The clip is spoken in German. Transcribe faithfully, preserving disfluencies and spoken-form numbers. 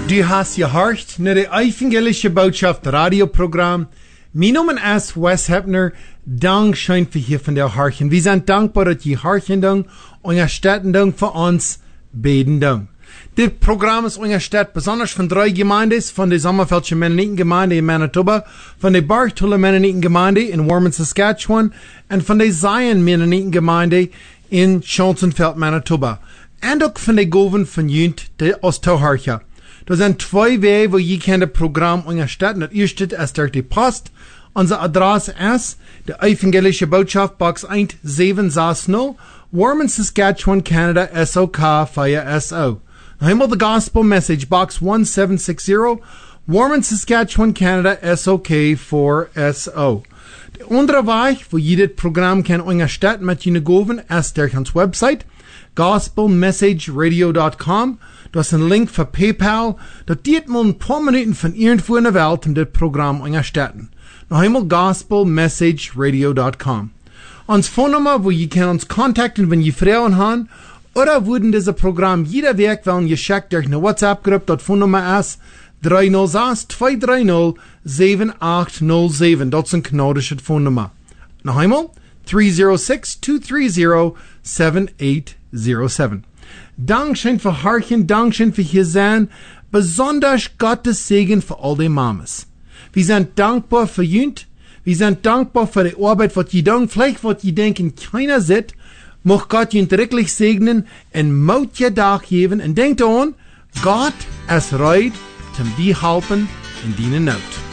Du hast gehört naar de evangelische Botschaft Radioprogramm. Mijn naam is Wes Hepner. Dank schön für hier von der Harchen. Wir sind dankbar, dass ihr Harchen dang, unterstützen dang für uns, beten dang. Das Programm ist unterstützt besonders von drei Gemeinden, von der Sommerfeldsche Mennoniten-Gemeinde in Manitoba, von der Barthuller Mennoniten-Gemeinde in Warman, Saskatchewan und von der Zion Mennoniten-Gemeinde in Schonzenfeld, Manitoba. Und auch von der Goven von Jünt, der Ostauharcha. Da sind zwei Wege, wo ihr das Programm unterstützen. Das erste ist durch die Post. Unsere Adresse ist die Evangelische Botschaft, Box eins sieben sechs null, Warman, Saskatchewan, Canada, S O K vier S O. Einmal the Gospel Message, Box one seven six zero, Warman, Saskatchewan, Canada, S O K four S O. Der andere Weg, wo ihr das Programm kann unterstützen mit jenen Goven, ist durch unsere Website, gospel message radio dot com. Da ist ein Link für PayPal. Da geht mal ein paar Minuten von irgendwo in der Welt, um das Programm unterstützen. Noch einmal gospel message radio dot com. Uns Phonennummer, wo ihr könnt uns kontakten, wenn ihr Fragen habt, oder würden dieses Programm jeder Weg wollen geschickt durch eine WhatsApp-Gruppe, dort Phonennummer ist drei null sechs zwei drei null sieben acht null sieben. Das ist eine kanadische Phonennummer. Noch einmal drei null sechs zwei drei null sieben acht null sieben. Dankeschön für Harchen, Dankeschön für hier sein, besonders Gottes Segen für all die Mamas. Wir sind dankbar für Jünt, wir sind dankbar für die Arbeit, was ihr tun, vielleicht was ihr denken, keiner sieht, mag Gott Jünt wirklich segnen und Mut ihr Tag geben und denkt an, Gott ist reit, zum die helfen in deiner Not.